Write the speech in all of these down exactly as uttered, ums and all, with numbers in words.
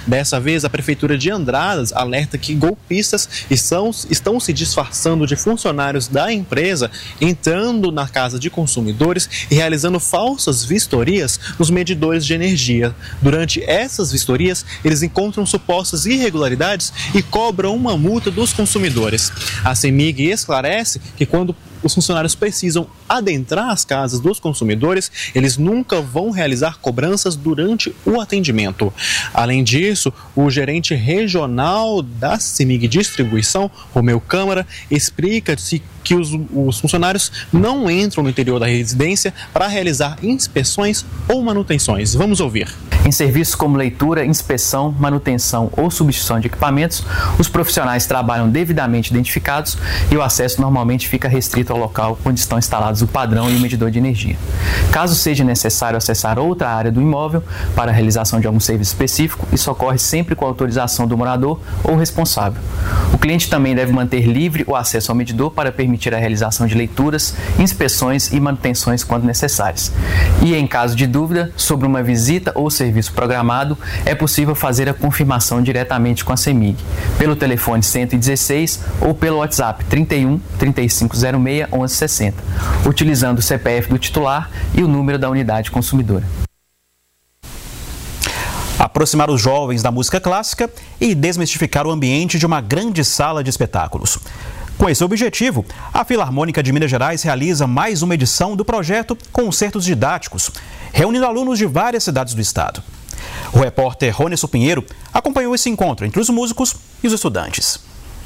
Dessa vez, a Prefeitura de Andradas alerta que golpistas estão, estão se disfarçando de funcionários da empresa, entrando na casa de consumidores e realizando falsas vistorias nos medidores de energia. Durante essas vistorias, eles encontram supostas irregularidades e cobram uma multa dos consumidores. A CEMIG esclarece que quando os funcionários precisam adentrar as casas dos consumidores, eles nunca vão realizar cobranças durante o atendimento. Além disso, o gerente regional da CEMIG Distribuição, Romeu Câmara, explica-se que os, os funcionários não entram no interior da residência para realizar inspeções ou manutenções. Vamos ouvir. Em serviços como leitura, inspeção, manutenção ou substituição de equipamentos, os profissionais trabalham devidamente identificados e o acesso normalmente fica restrito ao local onde estão instalados o padrão e o medidor de energia. Caso seja necessário acessar outra área do imóvel para a realização de algum serviço específico, isso ocorre sempre com a autorização do morador ou responsável. O cliente também deve manter livre o acesso ao medidor para permitir a realização de leituras, inspeções e manutenções quando necessárias. E em caso de dúvida sobre uma visita ou serviço programado, é possível fazer a confirmação diretamente com a CEMIG, pelo telefone cento e dezesseis ou pelo WhatsApp trinta e um, trinta e cinco zero seis, onze sessenta, utilizando o C P F do titular e o número da unidade consumidora. Aproximar os jovens da música clássica e desmistificar o ambiente de uma grande sala de espetáculos. Com esse objetivo, a Filarmônica de Minas Gerais realiza mais uma edição do projeto Concertos Didáticos, reunindo alunos de várias cidades do estado. O repórter Ronesso Pinheiro acompanhou esse encontro entre os músicos e os estudantes.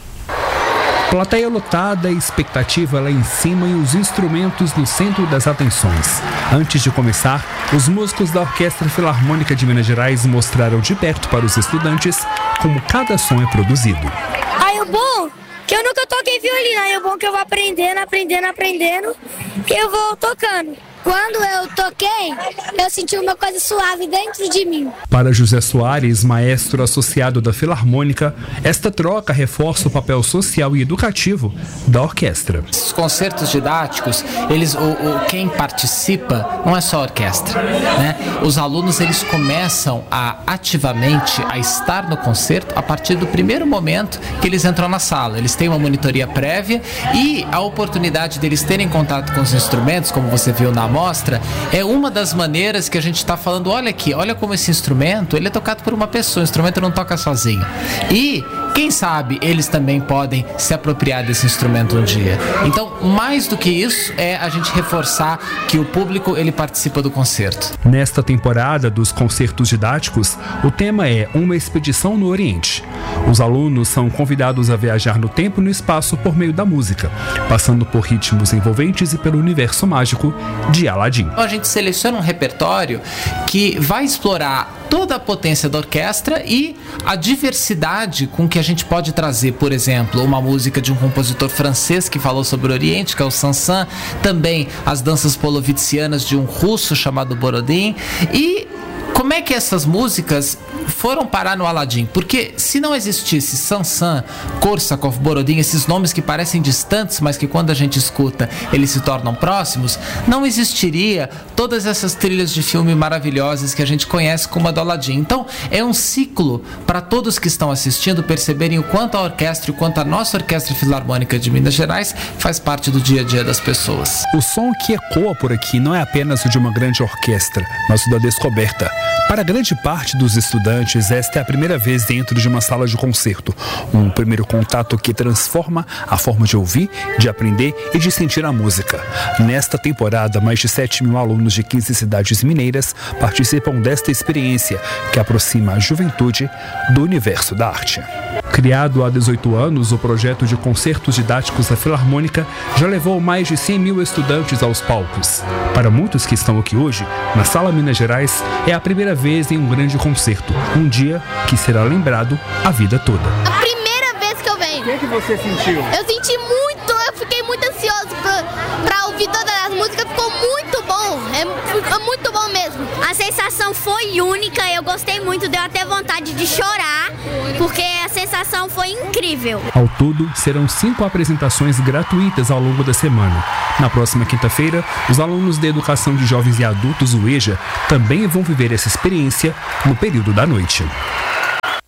Plateia lotada, expectativa lá em cima e os instrumentos no centro das atenções. Antes de começar, os músicos da Orquestra Filarmônica de Minas Gerais mostraram de perto para os estudantes como cada som é produzido. Aí o bom que eu nunca toquei violino, aí o bom que eu vou aprendendo, aprendendo, aprendendo e eu vou tocando. Quando eu toquei, eu senti uma coisa suave dentro de mim. Para José Soares, maestro associado da Filarmônica, esta troca reforça o papel social e educativo da orquestra. Os concertos didáticos, eles, o, o, quem participa não é só a orquestra, né? Os alunos eles começam a ativamente a estar no concerto a partir do primeiro momento que eles entram na sala. Eles têm uma monitoria prévia e a oportunidade deles terem contato com os instrumentos, como você viu na mostra, é uma das maneiras que a gente está falando, olha aqui, olha como esse instrumento, ele é tocado por uma pessoa, o instrumento não toca sozinho. E, quem sabe, eles também podem se apropriar desse instrumento um dia. Então, mais do que isso, é a gente reforçar que o público, ele participa do concerto. Nesta temporada dos concertos didáticos, o tema é uma expedição no Oriente. Os alunos são convidados a viajar no tempo e no espaço por meio da música, passando por ritmos envolventes e pelo universo mágico de Aladim. A gente seleciona um repertório que vai explorar toda a potência da orquestra e a diversidade com que a gente pode trazer, por exemplo, uma música de um compositor francês que falou sobre o Oriente, que é o Sansan, também as danças polovitsianas de um russo chamado Borodin. E como é que essas músicas foram parar no Aladim? Porque se não existisse Sansan, Korsakov, Borodin, esses nomes que parecem distantes, mas que quando a gente escuta eles se tornam próximos, não existiria todas essas trilhas de filme maravilhosas que a gente conhece como a do Aladim. Então é um ciclo para todos que estão assistindo perceberem o quanto a orquestra e o quanto a nossa Orquestra Filarmônica de Minas Gerais faz parte do dia a dia das pessoas. O som que ecoa por aqui não é apenas o de uma grande orquestra, mas o da descoberta. Para grande parte dos estudantes, esta é a primeira vez dentro de uma sala de concerto. Um primeiro contato que transforma a forma de ouvir, de aprender e de sentir a música. Nesta temporada, mais de sete mil alunos de quinze cidades mineiras participam desta experiência que aproxima a juventude do universo da arte. Criado há dezoito anos, o projeto de concertos didáticos da Filarmônica já levou mais de cem mil estudantes aos palcos. Para muitos que estão aqui hoje, na Sala Minas Gerais, é a primeira vez em um grande concerto, um dia que será lembrado a vida toda. A primeira vez que eu venho. O que, é que você sentiu? Eu senti muito, eu fiquei muito ansioso para ouvir todas as músicas, ficou muito bom, é, é muito bom mesmo. A sensação foi única, eu gostei muito, deu até vontade de chorar, porque a sensação foi incrível. Ao todo, serão cinco apresentações gratuitas ao longo da semana. Na próxima quinta-feira, os alunos da Educação de Jovens e Adultos, o EJA, também vão viver essa experiência no período da noite.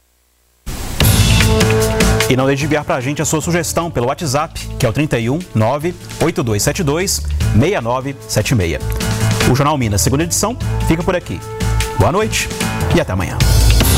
E não deixe de enviar para a gente a sua sugestão pelo WhatsApp, que é o trinta e um, nove oito dois sete dois, seis nove sete seis. O Jornal Minas, segunda edição, fica por aqui. Boa noite e até amanhã.